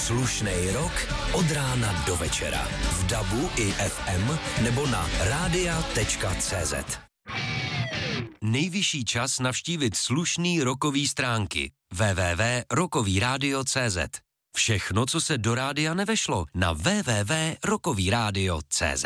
Slušnej rok od rána do večera. V DABu i FM nebo na radia.cz. Nejvyšší čas navštívit slušný rokový stránky. www.rokovyradio.cz. Všechno, co se do rádia nevešlo, na www.rokovyradio.cz.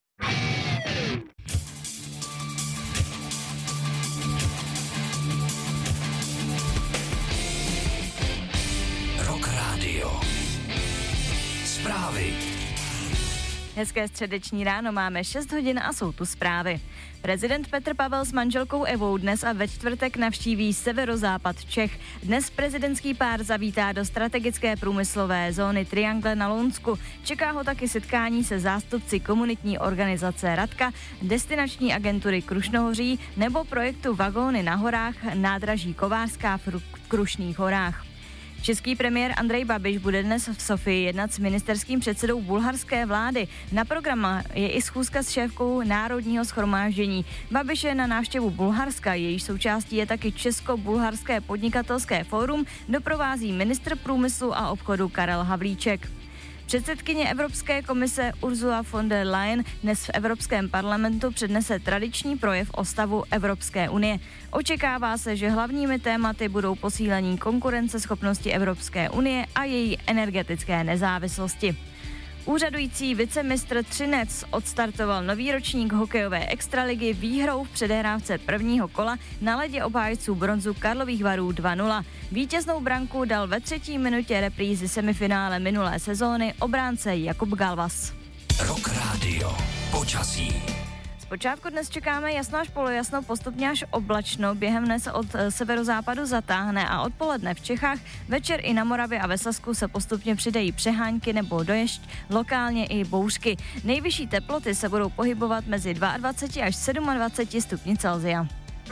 Rock Radio. Zprávy. Hezké středeční ráno, máme 6 hodin a jsou tu zprávy. Prezident Petr Pavel s manželkou Evou dnes a ve čtvrtek navštíví severozápad Čech. Dnes prezidentský pár zavítá do strategické průmyslové zóny Triangle na Lounsku. Čeká ho taky setkání se zástupci komunitní organizace Radka, destinační agentury Krušnohoří nebo projektu Vagóny na horách nádraží Kovářská v Krušných horách. Český premiér Andrej Babiš bude dnes v Sofii jednat s ministerským předsedou bulharské vlády. Na programu je i schůzka s šéfkou Národního shromáždění. Babiš je na návštěvu Bulharska, jejíž součástí je taky Česko-bulharské podnikatelské fórum, doprovází ministr průmyslu a obchodu Karel Havlíček. Předsedkyně Evropské komise Ursula von der Leyen dnes v Evropském parlamentu přednese tradiční projev o stavu Evropské unie. Očekává se, že hlavními tématy budou posílení konkurenceschopnosti Evropské unie a její energetické nezávislosti. Úřadující vicemistr Třinec odstartoval nový ročník hokejové extraligy výhrou v předehrávce prvního kola na ledě obhájců bronzu Karlových Varů 2-0. Vítěznou branku dal ve 3. minutě reprízy semifinále minulé sezóny obránce Jakub Galvas. Rock Radio. Počasí. Zpočátku dnes čekáme jasno až polojasno, postupně až oblačno, během dne se od severozápadu zatáhne a odpoledne v Čechách, večer i na Moravě a ve Sasku se postupně přidají přehánky nebo dešť, lokálně i bouřky. Nejvyšší teploty se budou pohybovat mezi 22 až 27 stupni Celsia.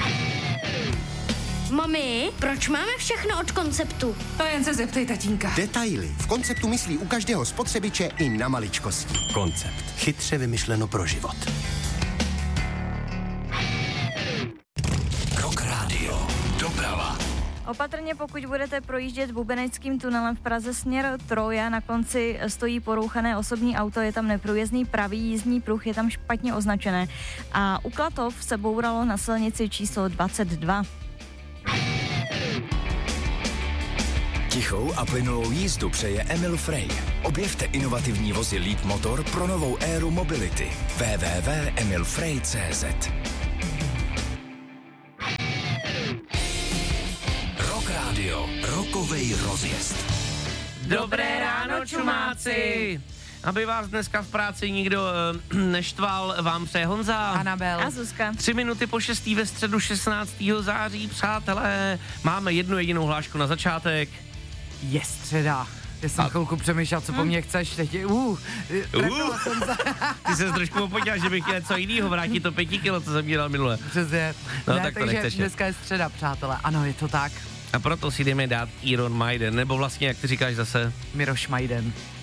Mami, proč máme všechno od Konceptu? To jen se zeptej tatínka. Detaily. V Konceptu myslí u každého spotřebiče i na maličkosti. Koncept. Chytře vymyšleno pro život. Rock Radio. Doprava. Opatrně, pokud budete projíždět Bubeneckým tunelem v Praze směr Troja, na konci stojí porouchané osobní auto, je tam neprůjezdný pravý jízdní pruh, je tam špatně označené. A u Klatov se bouralo na silnici číslo 22. Tichou a plynulou jízdu přeje Emil Frey. Objevte inovativní vozy Leapmotor pro novou éru mobility. www.emilfrey.cz. Rock Radio. Rokovej rozjezd. Dobré ráno, čumáci! Aby vás dneska v práci nikdo neštval, vám přeje Honza. Anabel. A Zuzka. 3 minuty po 6. ve středu 16. září, přátelé. Máme jednu jedinou hlášku na začátek. Je středa. Já jsem chvilku přemýšlel, co po mně chceš, teď je, trefila jsem se. Ty se trošku opodělal, že bych chtěl něco jiného, vrátit to 5 kilo, co jsem dělal minule. Přesně. No, ne, tak to takže nechceš. dneska je středa, přátelé. Ano, je to tak. A proto si jdeme dát Iron Maiden, nebo vlastně, jak ty říkáš zase? Miroš Majden.